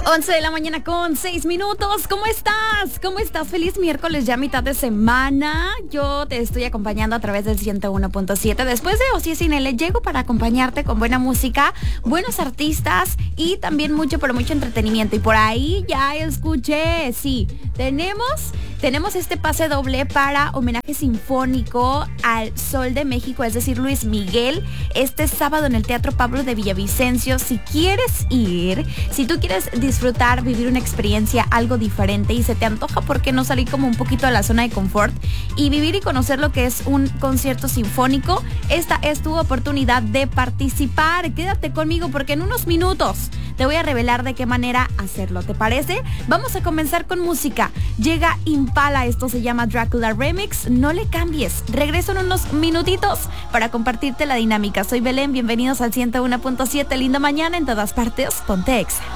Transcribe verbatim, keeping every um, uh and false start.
once de la mañana con seis minutos. ¿Cómo estás? ¿Cómo estás? Feliz miércoles, ya mitad de semana. Yo te estoy acompañando a través del ciento uno punto siete. Después de Osi Sin L, llego para acompañarte con buena música, buenos artistas y también mucho, pero mucho entretenimiento. Y por ahí ya escuché, sí, tenemos... Tenemos este pase doble para homenaje sinfónico al Sol de México, es decir, Luis Miguel, este sábado en el Teatro Pablo de Villavicencio. Si quieres ir, si tú quieres disfrutar, vivir una experiencia algo diferente y se te antoja, ¿por qué no salir como un poquito de la zona de confort y vivir y conocer lo que es un concierto sinfónico? Esta es tu oportunidad de participar. Quédate conmigo porque en unos minutos te voy a revelar de qué manera hacerlo. ¿Te parece? Vamos a comenzar con música. Llega Impala, esto se llama Drácula Remix. No le cambies. Regreso en unos minutitos para compartirte la dinámica. Soy Belén, bienvenidos al ciento uno punto siete. Linda mañana en todas partes. Ponte Exa.